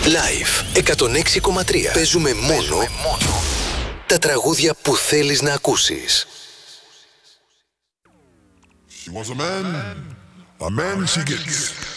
Live 106,3. Παίζουμε μόνο τα τραγούδια που θέλεις να ακούσεις. She wants a man she gets.